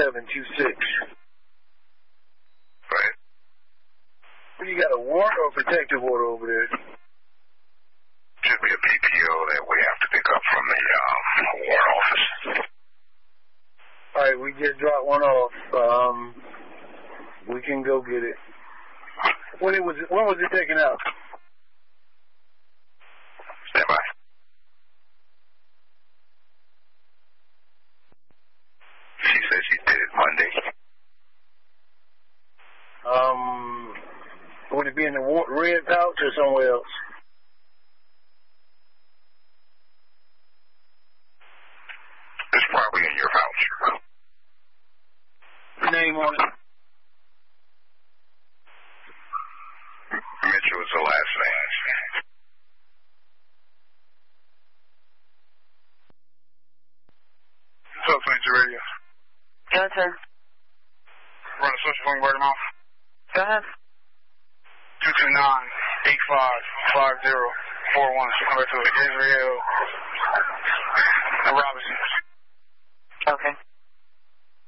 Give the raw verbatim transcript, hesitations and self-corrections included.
seven two six. Right. You got a warrant or a protective order over there? Should be a P P O that we have to pick up from the um, warrant office. All right, we just dropped one off. Um, we can go get it. When it was when was it taken out? Stand by. She said she did it Monday. Um, would it be in the red pouch or somewhere else? It's probably in your pouch. Name on it? Mitchell is the last name. What's up, Major Radio? Go ahead, sir. Run a social phone word of mouth. Go ahead. two two nine, eight five five zero four one. Come back to Israel.